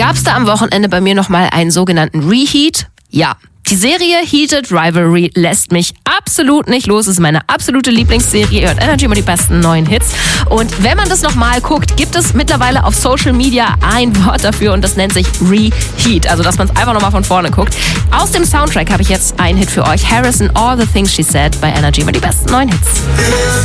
Gab es da am Wochenende bei mir nochmal einen sogenannten Reheat? Ja. Die Serie Heated Rivalry lässt mich absolut nicht los. Es ist meine absolute Lieblingsserie. Ihr hört Energy immer die besten neuen Hits. Und wenn man das nochmal guckt, gibt es mittlerweile auf Social Media ein Wort dafür und das nennt sich Reheat. Also, dass man es einfach nochmal von vorne guckt. Aus dem Soundtrack habe ich jetzt einen Hit für euch. Harrison, All the Things She Said bei Energy immer die besten neuen Hits.